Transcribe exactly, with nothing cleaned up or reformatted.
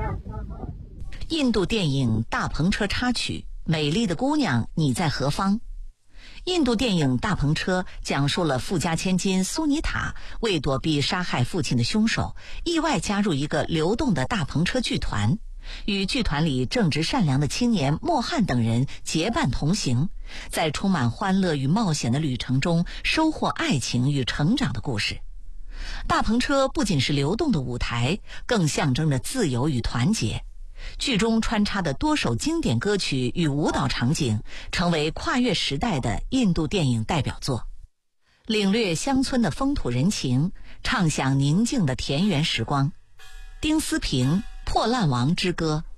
印度电影《大篷车》插曲《美丽的姑娘你在何方》。印度电影《大篷车》讲述了富家千金苏妮塔为躲避杀害父亲的凶手，意外加入一个流动的大篷车剧团，与剧团里正直善良的青年莫汉等人结伴同行，在充满欢乐与冒险的旅程中收获爱情与成长的故事。大篷车不仅是流动的舞台，更象征着自由与团结。剧中穿插的多首经典歌曲与舞蹈场景，成为跨越时代的印度电影代表作，领略乡村的风土人情，畅享宁静的田园时光。丁思平《破烂王之歌》。